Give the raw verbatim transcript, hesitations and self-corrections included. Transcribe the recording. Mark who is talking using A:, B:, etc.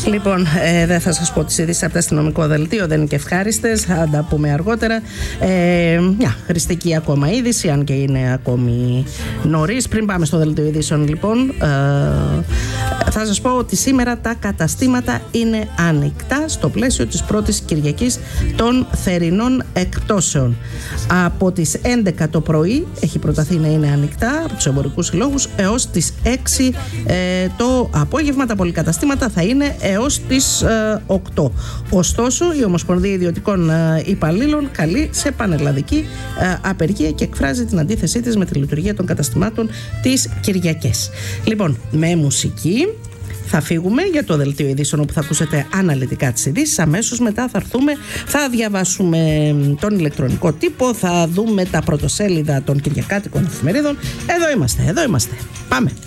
A: Λοιπόν, ε, δεν θα σας πω τις ειδήσεις από το αστυνομικό δελτίο, δεν είναι και ευχάριστες, θα τα πούμε αργότερα. Ε, μια χρηστική ακόμα είδηση, αν και είναι ακόμη νωρίς. Πριν πάμε στο δελτίο ειδήσεων, λοιπόν, ε, θα σας πω ότι σήμερα τα καταστήματα είναι ανοιχτά στο πλαίσιο της πρώτης Κυριακής των θερινών εκπτώσεων. Από τις έντεκα το πρωί έχει προταθεί να είναι ανοιχτά από τους εμπορικούς συλλόγους έως τις έξι ε, το απόγευμα. Τα πολυκαταστήματα θα είναι έως τις ε, οκτώ. Ωστόσο, η Ομοσπονδία Ιδιωτικών ε, Υπαλλήλων καλεί σε πανελλαδική ε, απεργία και εκφράζει την αντίθεσή της με τη λειτουργία των καταστημάτων τις Κυριακές. Λοιπόν, με μουσική θα φύγουμε για το δελτίο ειδήσεων, όπου θα ακούσετε αναλυτικά τις ειδήσεις. Αμέσως μετά θα έρθουμε, θα διαβάσουμε τον ηλεκτρονικό τύπο, θα δούμε τα πρωτοσέλιδα των κυριακάτικων εφημερίδων. Εδώ είμαστε, εδώ είμαστε. Πάμε.